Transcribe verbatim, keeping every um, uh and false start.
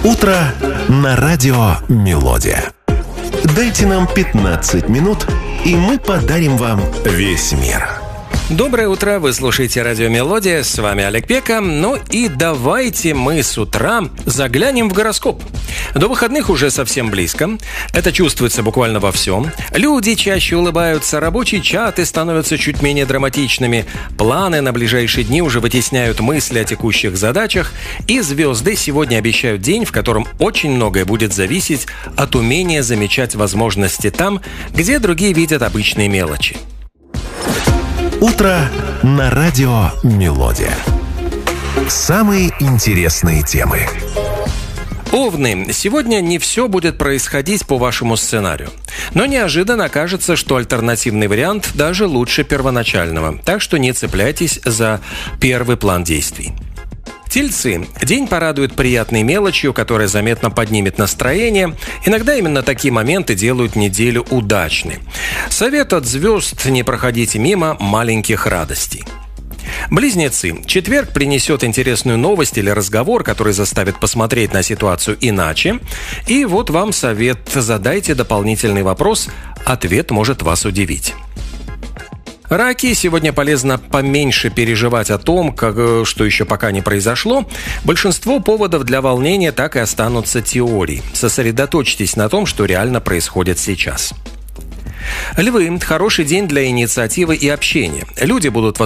Утро на радио «Мелодия». Дайте нам пятнадцать минут, и мы подарим вам весь мир. Доброе утро, вы слушаете радио «Мелодия», с вами Олег Пека. Ну и давайте мы с утра заглянем в гороскоп. До выходных уже совсем близко. Это чувствуется буквально во всем. Люди чаще улыбаются, рабочие чаты становятся чуть менее драматичными, планы на ближайшие дни уже вытесняют мысли о текущих задачах, и звезды сегодня обещают день, в котором очень многое будет зависеть от умения замечать возможности там, где другие видят обычные мелочи. Утро на радио «Мелодия». Самые интересные темы. Овны, сегодня не все будет происходить по вашему сценарию. Но неожиданно окажется, что альтернативный вариант даже лучше первоначального. Так что не цепляйтесь за первый план действий. Тельцы. День порадует приятной мелочью, которая заметно поднимет настроение. Иногда именно такие моменты делают неделю удачной. Совет от звезд: не проходите мимо маленьких радостей. Близнецы. Четверг принесет интересную новость или разговор, который заставит посмотреть на ситуацию иначе. И вот вам совет: задайте дополнительный вопрос, ответ может вас удивить. Раки, сегодня полезно поменьше переживать о том, как, что еще пока не произошло. Большинство поводов для волнения так и останутся теорией. Сосредоточьтесь на том, что реально происходит сейчас. Львы. Хороший день для инициативы и общения. Люди будут